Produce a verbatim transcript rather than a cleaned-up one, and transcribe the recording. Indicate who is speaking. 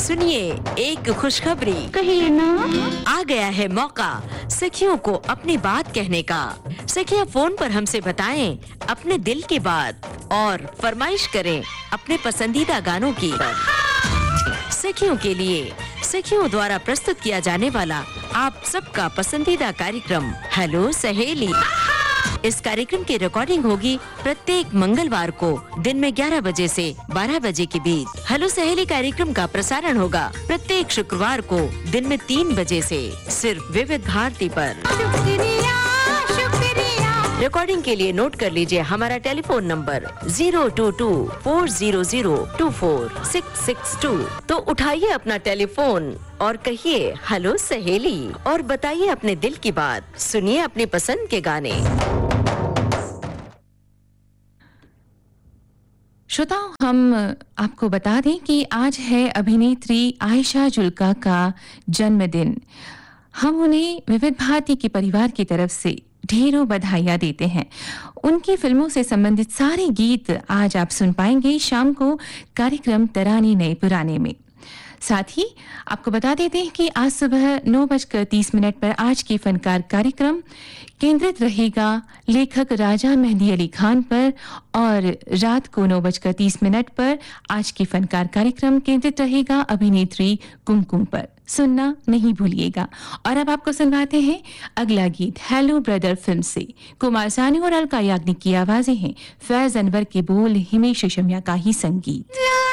Speaker 1: सुनिए एक खुशखबरी।
Speaker 2: कहिए ना।
Speaker 1: आ गया है मौका सखियों को अपनी बात कहने का। सखियां फोन पर हमसे बताएं अपने दिल की बात और फरमाइश करें अपने पसंदीदा गानों की। सखियों के लिए सखियों द्वारा प्रस्तुत किया जाने वाला आप सबका पसंदीदा कार्यक्रम हेलो सहेली। इस कार्यक्रम की रिकॉर्डिंग होगी प्रत्येक मंगलवार को दिन में ग्यारह बजे से बारह बजे के बीच। हेलो सहेली कार्यक्रम का प्रसारण होगा प्रत्येक शुक्रवार को दिन में तीन बजे से सिर्फ विविध भारती पर।
Speaker 2: शुक्रिया शुक्रिया।
Speaker 1: रिकॉर्डिंग के लिए नोट कर लीजिए हमारा telephone number zero two two फोर जीरो जीरो टू फोर सिक्स सिक्स टू। तो उठाइए अपना टेलीफोन और कहिए हेलो सहेली और बताइए अपने दिल की बात। सुनिए अपनी पसंद के गाने।
Speaker 3: श्रोताओं, हम आपको बता दें कि आज है अभिनेत्री आयशा जुल्का का जन्मदिन। हम उन्हें विविध भारती के परिवार की तरफ से ढेरों बधाइयाँ देते हैं। उनकी फिल्मों से संबंधित सारे गीत आज आप सुन पाएंगे शाम को कार्यक्रम तराने नए पुराने में। साथ ही आपको बता देते हैं कि आज सुबह नौ बजकर तीस मिनट पर आज की फनकार कार्यक्रम केंद्रित रहेगा लेखक राजा मेहदी अली खान पर और रात को नौ बजकर तीस मिनट पर आज की फनकार कार्यक्रम केंद्रित रहेगा अभिनेत्री कुमकुम पर। सुनना नहीं भूलिएगा। और अब आपको सुनवाते हैं अगला गीत हेलो ब्रदर फिल्म से। कुमार सानू और अलका याग्निक की आवाजें हैं, फैज अनवर के बोल, हिमेश रेशमिया का ही संगीत।